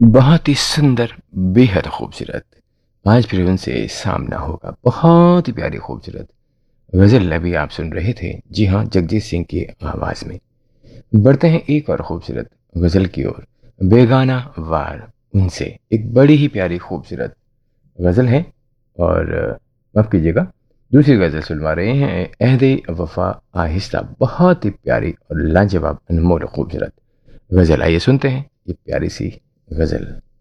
बहुत ही सुंदर, बेहद खूबसूरत। आज फिर उनसे सामना होगा, बहुत ही प्यारी खूबसूरत गज़ल अभी आप सुन रहे थे। जी हाँ, जगजीत सिंह की आवाज़ में। बढ़ते हैं एक और खूबसूरत गज़ल की ओर, बेगाना वार। उनसे एक बड़ी ही प्यारी खूबसूरत गज़ल है। और माफ़ कीजिएगा, दूसरी गज़ल सुनवा रहे हैं, अहदे वफ़ा आहिस्ता। बहुत ही प्यारी और लाजवाब, अनमोल खूबसूरत गज़ल। आइए सुनते हैं ये प्यारी सी गज़ल।